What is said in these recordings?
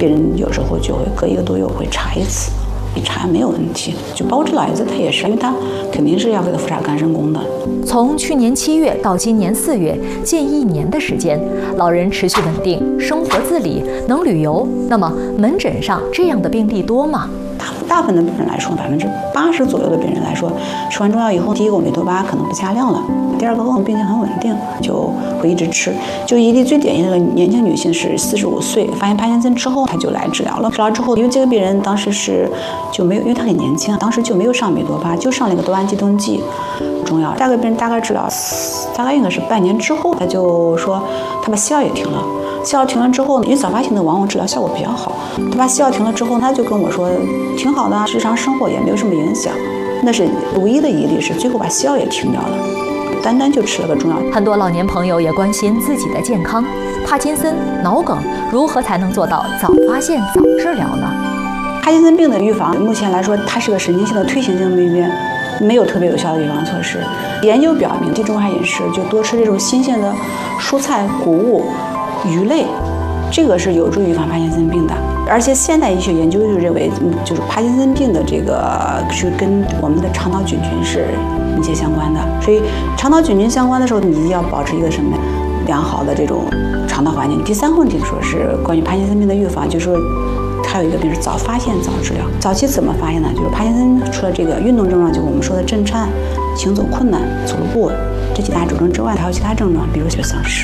病人有时候就会隔1个多月会查一次，一查没有问题，就包括这老爷子他也是，因为他肯定是要给他复查肝肾功的。 从去年7月到今年4月，近1年的时间，老人持续稳定，生活自理，能旅游。那么门诊上这样的病例多吗？ 大部分的病人来说，80%左右的病人来说，吃完中药以后，第一个欧米多巴可能不加量了，第二个病情很稳定，就会一直吃。就一例最典型的年轻女性是45岁，发现帕金森之后，她就来治疗了。治疗之后，因为这个病人当时就没有，因为她很年轻，当时就没有上米多巴，就上了一个多胺激动剂中药。这个病人大概治疗大概应该是半年之后，他就说他把西药也停了。西药停了之后，因为早发性的往往治疗效果比较好。他把西药停了之后，他就跟我说挺好的，日常生活也没有什么影响。那是唯一的一例是最后把西药也停掉了，单就吃了个中药。 很多老年朋友也关心自己的健康，帕金森、脑梗如何才能做到早发现、早治疗呢？ 帕金森病的预防，目前来说它是个神经性的退行性病变，没有特别有效的预防措施。研究表明，地中海饮食就多吃这种新鲜的蔬菜、谷物、鱼类，这个是有助于预防帕金森病的。而且现代医学研究就认为，就是帕金森病的这个是跟我们的肠道菌群是密切相关的。所以肠道菌群相关的时候，你一定要保持一个什么良好的这种肠道环境。第三个问题说是关于帕金森病的预防，就是说还有一个病是早发现早治疗。早期怎么发现呢？就是帕金森除了这个运动症状，就我们说的震颤、行走困难、走路不稳这几大主症之外，还有其他症状，比如嗅觉丧失、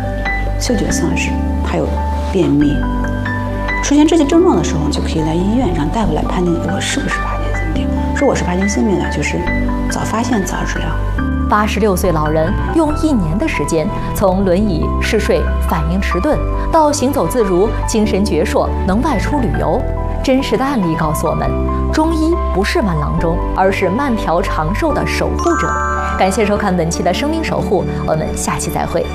还有便秘。出现这些症状的时候，就可以来医院让大夫来判定我是不是帕金森病。如果是帕金森病呢，就是早发现早治疗。 86岁老人用1年的时间，从轮椅、嗜睡、反应迟钝，到行走自如、精神矍铄，能外出旅游。真实的案例告诉我们，中医不是慢郎中，而是慢条长寿的守护者。感谢收看本期的《生命守护》，我们下期再会。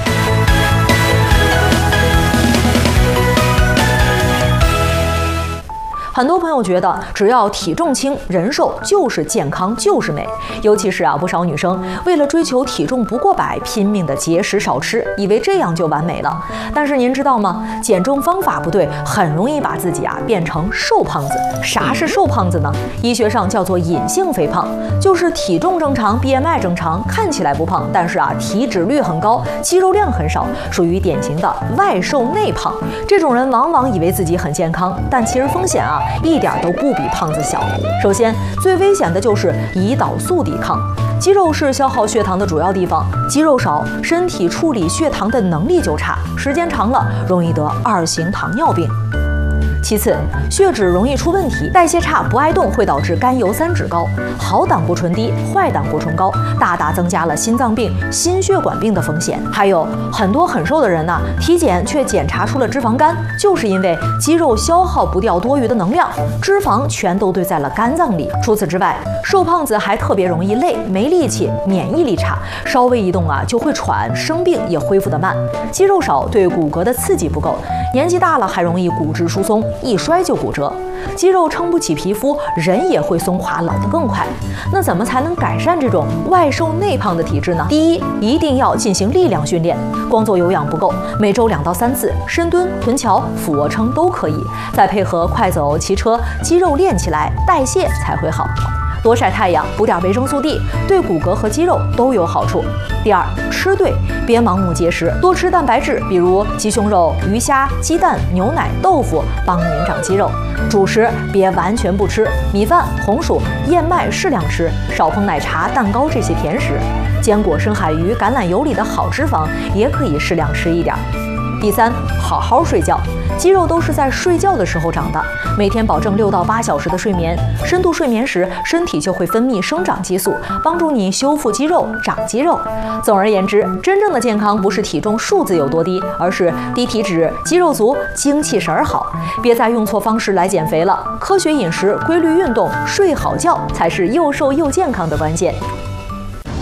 很多朋友觉得只要体重轻、人瘦就是健康，就是美。尤其是不少女生为了追求体重不过100，拼命的节食少吃，以为这样就完美了。但是您知道吗？减重方法不对，很容易把自己变成瘦胖子。啥是瘦胖子呢？医学上叫做隐性肥胖，就是体重正常、BMI 正常，看起来不胖，但是体脂率很高，肌肉量很少，属于典型的外瘦内胖。这种人往往以为自己很健康，但其实风险一点都不比胖子小。首先，最危险的就是胰岛素抵抗。肌肉是消耗血糖的主要地方，肌肉少，身体处理血糖的能力就差，时间长了容易得2型糖尿病。其次，血脂容易出问题，代谢差不爱动会导致甘油三酯高，好胆固醇低，坏胆固醇高，大大增加了心脏病、心血管病的风险。还有很多很瘦的人体检却检查出了脂肪肝，就是因为肌肉消耗不掉多余的能量，脂肪全都堆在了肝脏里。除此之外，瘦胖子还特别容易累、没力气、免疫力差，稍微一动就会喘，生病也恢复得慢。肌肉少，对骨骼的刺激不够，年纪大了还容易骨质疏松，一摔就骨折。肌肉撑不起皮肤，人也会松垮，老得更快。那怎么才能改善这种外瘦内胖的体质呢？第一，一定要进行力量训练，光做有氧不够，每周2到3次，深蹲、臀桥、俯卧撑都可以，再配合快走、骑车，肌肉练起来，代谢才会好。多晒太阳，补点维生素 D， 对骨骼和肌肉都有好处。第二，吃对，别盲目节食，多吃蛋白质，比如鸡胸肉、鱼虾、鸡蛋、牛奶、豆腐，帮您长肌肉。主食别完全不吃，米饭、红薯、燕麦适量吃，少碰奶茶、蛋糕这些甜食。坚果、深海鱼、橄榄油里的好脂肪也可以适量吃一点。第三，好好睡觉，肌肉都是在睡觉的时候长的，每天保证6到8小时的睡眠。深度睡眠时，身体就会分泌生长激素，帮助你修复肌肉、长肌肉。总而言之，真正的健康不是体重数字有多低，而是低体脂、肌肉足、精气神好。别再用错方式来减肥了，科学饮食、规律运动、睡好觉才是又瘦又健康的关键。